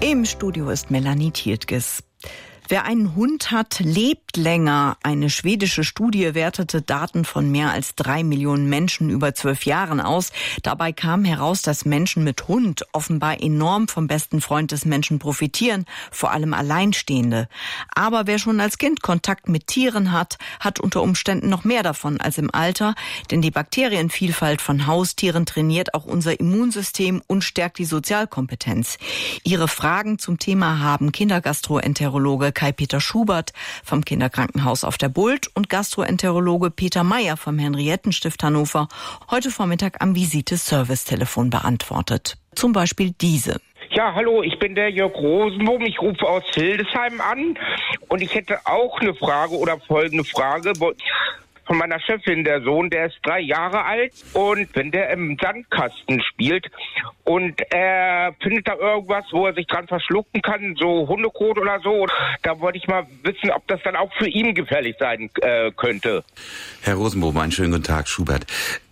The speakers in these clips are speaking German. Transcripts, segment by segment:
Im Studio ist Melanie Tietges. Wer einen Hund hat, lebt länger. Eine schwedische Studie wertete Daten von mehr als 3 Millionen Menschen über 12 Jahren aus. Dabei kam heraus, dass Menschen mit Hund offenbar enorm vom besten Freund des Menschen profitieren, vor allem Alleinstehende. Aber wer schon als Kind Kontakt mit Tieren hat, hat unter Umständen noch mehr davon als im Alter. Denn die Bakterienvielfalt von Haustieren trainiert auch unser Immunsystem und stärkt die Sozialkompetenz. Ihre Fragen zum Thema haben Kindergastroenterologe Kai-Peter Schubert vom Kinderkrankenhaus auf der Bult und Gastroenterologe Peter Meyer vom Henriettenstift Hannover heute Vormittag am Visite-Service-Telefon beantwortet. Zum Beispiel diese. Ja, hallo, ich bin der Jörg Rosenbohm, ich rufe aus Hildesheim an und ich hätte auch eine Frage oder folgende Frage von meiner Chefin. Der Sohn, der ist 3 Jahre alt und wenn der im Sandkasten spielt und er findet da irgendwas, wo er sich dran verschlucken kann, so Hundekot oder so, da wollte ich mal wissen, ob das dann auch für ihn gefährlich sein könnte. Herr Rosenbohm, einen schönen guten Tag, Schubert.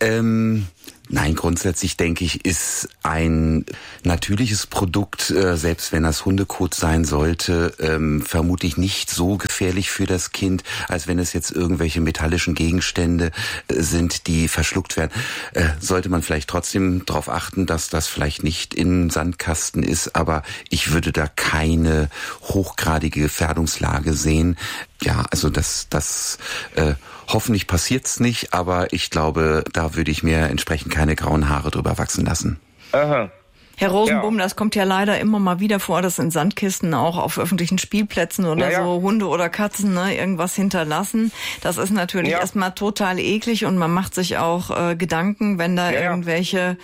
Nein, grundsätzlich denke ich, ist ein natürliches Produkt, selbst wenn das Hundekot sein sollte, vermutlich nicht so gefährlich für das Kind, als wenn es jetzt irgendwelche metallischen Gegenstände sind, die verschluckt werden. Sollte man vielleicht trotzdem darauf achten, dass das vielleicht nicht im Sandkasten ist, aber ich würde da keine hochgradige Gefährdungslage sehen. Ja, also das hoffentlich passiert's nicht, aber ich glaube, da würde ich mir entsprechend keine grauen Haare drüber wachsen lassen. Aha. Herr Rosenbohm, das kommt ja leider immer mal wieder vor, dass in Sandkisten auch auf öffentlichen Spielplätzen oder so Hunde oder Katzen irgendwas hinterlassen. Das ist natürlich erstmal total eklig und man macht sich auch Gedanken, wenn da irgendwelche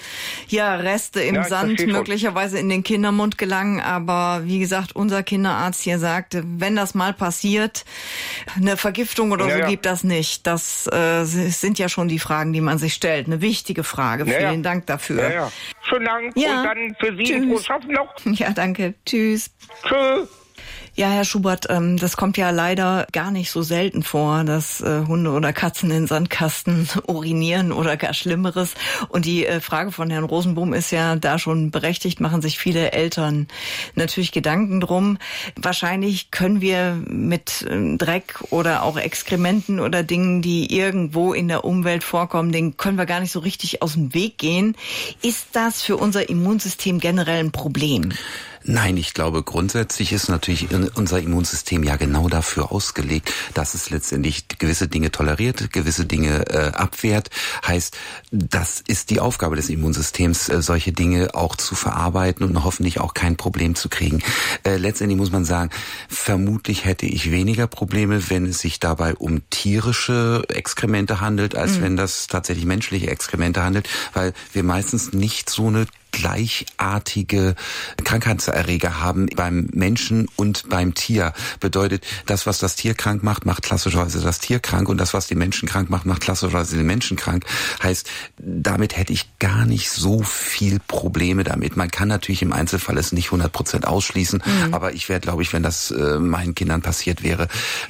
Reste im Sand möglicherweise in den Kindermund gelangen. Aber wie gesagt, unser Kinderarzt hier sagt, wenn das mal passiert, eine Vergiftung oder so gibt das nicht. Das sind ja schon die Fragen, die man sich stellt. Eine wichtige Frage. Vielen Dank dafür. Ja. Schönen Dank und dann für Sie ein frohes Schaffen noch. Ja, danke. Tschüss. Tschüss. Ja, Herr Schubert, das kommt ja leider gar nicht so selten vor, dass Hunde oder Katzen in Sandkasten urinieren oder gar Schlimmeres. Und die Frage von Herrn Rosenbohm ist ja da schon berechtigt, machen sich viele Eltern natürlich Gedanken drum. Wahrscheinlich können wir mit Dreck oder auch Exkrementen oder Dingen, die irgendwo in der Umwelt vorkommen, denen können wir gar nicht so richtig aus dem Weg gehen. Ist das für unser Immunsystem generell ein Problem? Nein, ich glaube, grundsätzlich ist natürlich unser Immunsystem ja genau dafür ausgelegt, dass es letztendlich gewisse Dinge toleriert, gewisse Dinge abwehrt. Heißt, das ist die Aufgabe des Immunsystems, solche Dinge auch zu verarbeiten und hoffentlich auch kein Problem zu kriegen. Letztendlich muss man sagen, vermutlich hätte ich weniger Probleme, wenn es sich dabei um tierische Exkremente handelt, als wenn das tatsächlich menschliche Exkremente handelt, weil wir meistens nicht so eine gleichartige Krankheitserreger haben beim Menschen und beim Tier. Bedeutet, das, was das Tier krank macht, macht klassischerweise das Tier krank und das, was den Menschen krank macht, macht klassischerweise den Menschen krank. Heißt, damit hätte ich gar nicht so viel Probleme damit. Man kann natürlich im Einzelfall es nicht 100% ausschließen, aber ich wäre, glaube ich, wenn das meinen Kindern passiert wäre,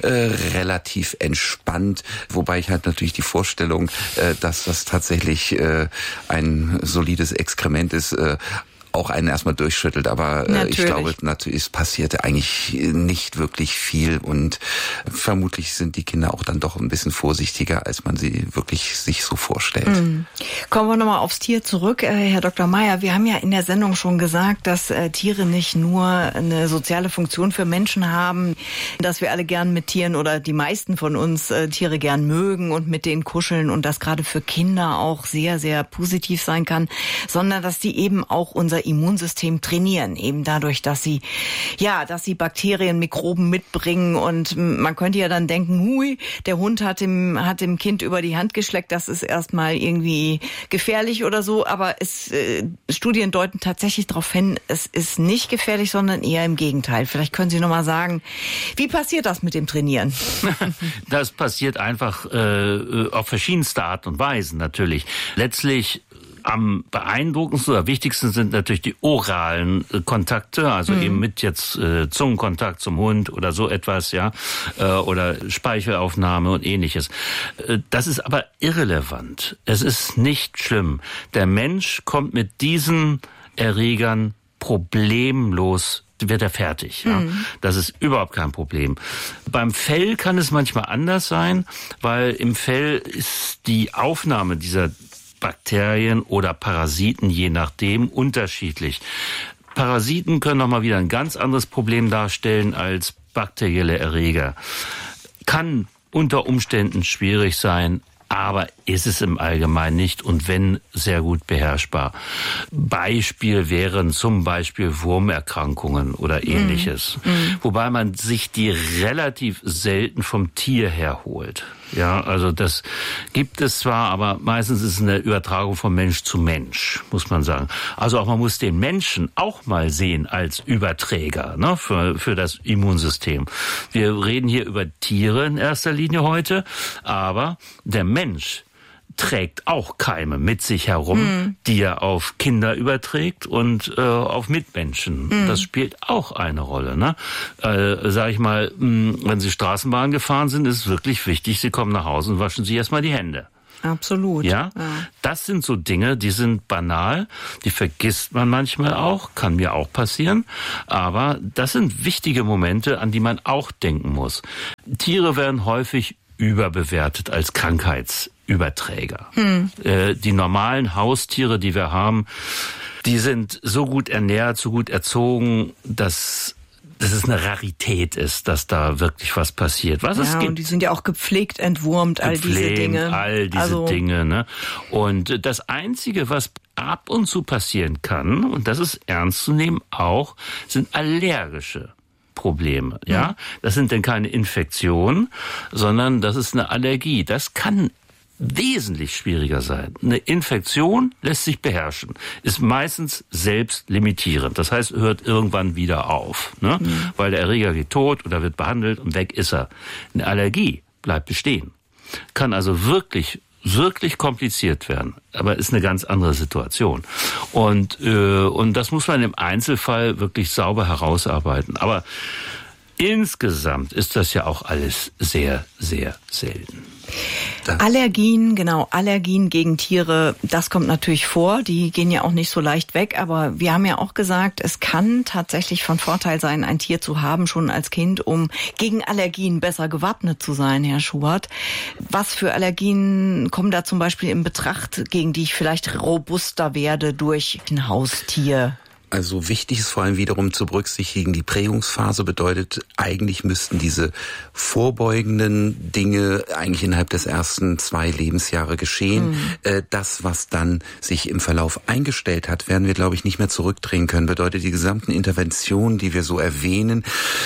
relativ entspannt. Wobei ich halt natürlich die Vorstellung, dass das tatsächlich ein solides Exkrement ist, auch einen erstmal durchschüttelt, aber ich glaube, natürlich, es passierte eigentlich nicht wirklich viel und vermutlich sind die Kinder auch dann doch ein bisschen vorsichtiger, als man sie wirklich sich so vorstellt. Kommen wir nochmal aufs Tier zurück. Herr Dr. Meyer, wir haben ja in der Sendung schon gesagt, dass Tiere nicht nur eine soziale Funktion für Menschen haben, dass wir alle gern mit Tieren oder die meisten von uns Tiere gern mögen und mit denen kuscheln und das gerade für Kinder auch sehr, sehr positiv sein kann, sondern dass die eben auch unser Immunsystem trainieren, eben dadurch, dass sie Bakterien, Mikroben mitbringen und man könnte ja dann denken, hui, der Hund hat dem Kind über die Hand geschleckt, das ist erstmal irgendwie gefährlich oder so, aber Studien deuten tatsächlich darauf hin, es ist nicht gefährlich, sondern eher im Gegenteil. Vielleicht können Sie noch mal sagen, wie passiert das mit dem Trainieren? Das passiert einfach auf verschiedenste Art und Weisen natürlich. Letztlich am beeindruckendsten oder wichtigsten sind natürlich die oralen Kontakte, also eben mit jetzt Zungenkontakt zum Hund oder so etwas, oder Speichelaufnahme und Ähnliches. Das ist aber irrelevant. Es ist nicht schlimm. Der Mensch kommt mit diesen Erregern problemlos wird er fertig. Ja. Das ist überhaupt kein Problem. Beim Fell kann es manchmal anders sein, weil im Fell ist die Aufnahme dieser Bakterien oder Parasiten, je nachdem, unterschiedlich. Parasiten können nochmal wieder ein ganz anderes Problem darstellen als bakterielle Erreger. Kann unter Umständen schwierig sein, aber ist es im Allgemeinen nicht und wenn, sehr gut beherrschbar. Beispiel wären zum Beispiel Wurmerkrankungen oder Ähnliches. Wobei man sich die relativ selten vom Tier her holt. Ja, also das gibt es zwar, aber meistens ist es eine Übertragung von Mensch zu Mensch, muss man sagen. Also auch man muss den Menschen auch mal sehen als Überträger, ne, für das Immunsystem. Wir reden hier über Tiere in erster Linie heute, aber der Mensch trägt auch Keime mit sich herum, die er auf Kinder überträgt und auf Mitmenschen. Das spielt auch eine Rolle. Ne? Sag ich mal, wenn Sie Straßenbahn gefahren sind, ist es wirklich wichtig, Sie kommen nach Hause und waschen sich erstmal die Hände. Absolut. Ja, das sind so Dinge, die sind banal, die vergisst man manchmal auch, kann mir auch passieren, aber das sind wichtige Momente, an die man auch denken muss. Tiere werden häufig überbewertet als Krankheitsüberträger. Die normalen Haustiere, die wir haben, die sind so gut ernährt, so gut erzogen, dass es eine Rarität ist, dass da wirklich was passiert. Was es gibt. Und die sind ja auch gepflegt, entwurmt, all diese Dinge. Dinge, ne? Und das Einzige, was ab und zu passieren kann, und das ist ernst zu nehmen auch, sind allergische Probleme, ja. Das sind denn keine Infektionen, sondern das ist eine Allergie. Das kann wesentlich schwieriger sein. Eine Infektion lässt sich beherrschen, ist meistens selbst limitierend. Das heißt, hört irgendwann wieder auf, ne? Weil der Erreger geht tot oder wird behandelt und weg ist er. Eine Allergie bleibt bestehen. Kann also wirklich kompliziert werden, aber ist eine ganz andere Situation. Und das muss man im Einzelfall wirklich sauber herausarbeiten. Aber insgesamt ist das ja auch alles sehr, sehr selten. Allergien gegen Tiere, das kommt natürlich vor. Die gehen ja auch nicht so leicht weg. Aber wir haben ja auch gesagt, es kann tatsächlich von Vorteil sein, ein Tier zu haben, schon als Kind, um gegen Allergien besser gewappnet zu sein, Herr Schubert. Was für Allergien kommen da zum Beispiel in Betracht, gegen die ich vielleicht robuster werde durch ein Haustier? Also wichtig ist vor allem wiederum zu berücksichtigen, die Prägungsphase bedeutet, eigentlich müssten diese vorbeugenden Dinge eigentlich innerhalb des ersten 2 Lebensjahre geschehen. Das, was dann sich im Verlauf eingestellt hat, werden wir, glaube ich, nicht mehr zurückdrehen können. Bedeutet, die gesamten Interventionen, die wir so erwähnen,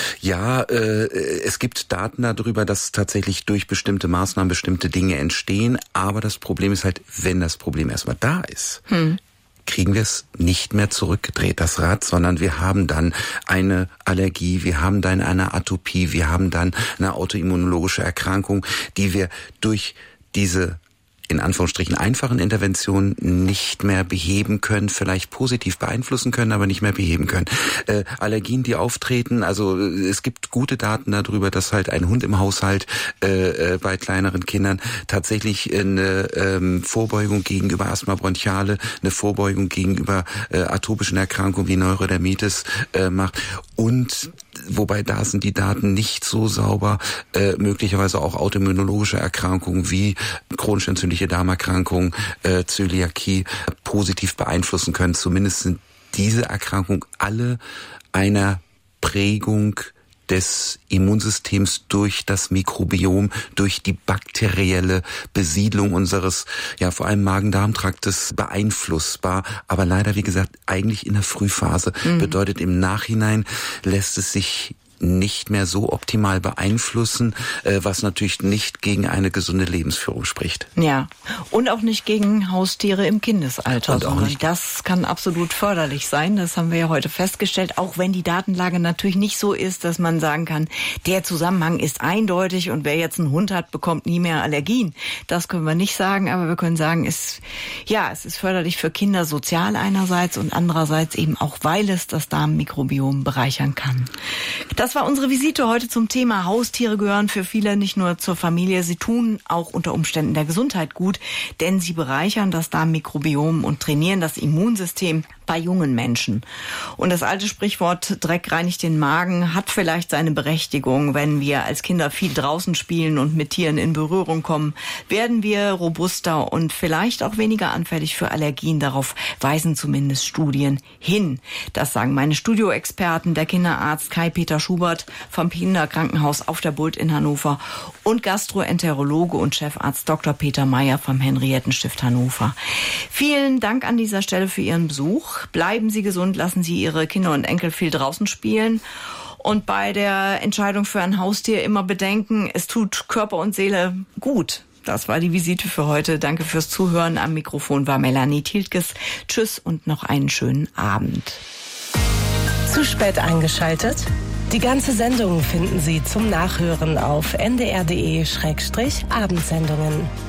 es gibt Daten darüber, dass tatsächlich durch bestimmte Maßnahmen bestimmte Dinge entstehen. Aber das Problem ist halt, wenn das Problem erstmal da ist, kriegen wir es nicht mehr zurückgedreht, das Rad, sondern wir haben dann eine Allergie, wir haben dann eine Atopie, wir haben dann eine autoimmunologische Erkrankung, die wir durch diese in Anführungsstrichen einfachen Interventionen nicht mehr beheben können, vielleicht positiv beeinflussen können, aber nicht mehr beheben können. Allergien, die auftreten, also es gibt gute Daten darüber, dass halt ein Hund im Haushalt bei kleineren Kindern tatsächlich eine Vorbeugung gegenüber Asthma bronchiale, eine Vorbeugung gegenüber atopischen Erkrankungen wie Neurodermitis macht. Und wobei da sind die Daten nicht so sauber, möglicherweise auch autoimmunologische Erkrankungen wie chronisch entzündliche Darmerkrankungen, Zöliakie positiv beeinflussen können. Zumindest sind diese Erkrankungen alle einer Prägung des Immunsystems durch das Mikrobiom, durch die bakterielle Besiedlung unseres, vor allem Magen-Darm-Traktes beeinflussbar. Aber leider, wie gesagt, eigentlich in der Frühphase. Bedeutet, im Nachhinein lässt es sich nicht mehr so optimal beeinflussen, was natürlich nicht gegen eine gesunde Lebensführung spricht. Ja, und auch nicht gegen Haustiere im Kindesalter. Und auch nicht. Das kann absolut förderlich sein, das haben wir ja heute festgestellt, auch wenn die Datenlage natürlich nicht so ist, dass man sagen kann, der Zusammenhang ist eindeutig und wer jetzt einen Hund hat, bekommt nie mehr Allergien. Das können wir nicht sagen, aber wir können sagen, es ist förderlich für Kinder sozial einerseits und andererseits eben auch, weil es das Darmmikrobiom bereichern kann. Das war unsere Visite heute zum Thema Haustiere gehören für viele nicht nur zur Familie, sie tun auch unter Umständen der Gesundheit gut, denn sie bereichern das Darmmikrobiom und trainieren das Immunsystem. bei jungen Menschen. Und das alte Sprichwort Dreck reinigt den Magen hat vielleicht seine Berechtigung. Wenn wir als Kinder viel draußen spielen und mit Tieren in Berührung kommen, werden wir robuster und vielleicht auch weniger anfällig für Allergien. Darauf weisen zumindest Studien hin. Das sagen meine Studioexperten, der Kinderarzt Kai-Peter Schubert vom Kinderkrankenhaus auf der Bult in Hannover und Gastroenterologe und Chefarzt Dr. Peter Meyer vom Henriettenstift Hannover. Vielen Dank an dieser Stelle für Ihren Besuch. Bleiben Sie gesund, lassen Sie Ihre Kinder und Enkel viel draußen spielen. Und bei der Entscheidung für ein Haustier immer bedenken, es tut Körper und Seele gut. Das war die Visite für heute. Danke fürs Zuhören. Am Mikrofon war Melanie Tiltges. Tschüss und noch einen schönen Abend. Zu spät eingeschaltet? Die ganze Sendung finden Sie zum Nachhören auf ndr.de/Abendsendungen.